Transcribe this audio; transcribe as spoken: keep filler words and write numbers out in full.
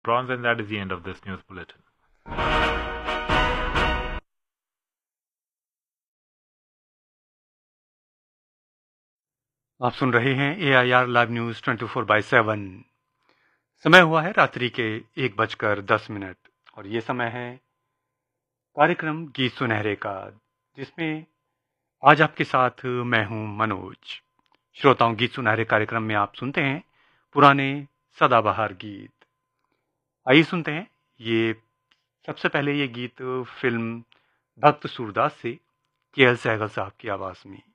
Bronze, and that is the end of this news bulletin. आप सुन रहे हैं ए I R live news twenty four by seven. समय हुआ है रात्रि के एक बजकर दस मिनट और ये समय है कार्यक्रम गीत सुनहरे का, जिसमें आज आपके साथ मैं हूं मनोज। श्रोताओं, गीत सुनहरे कार्यक्रम में आप सुनते हैं पुराने सदाबहार गीत। आइए सुनते हैं ये सबसे पहले ये गीत फिल्म भक्त सूरदास से के एल सहगल साहब की आवाज में।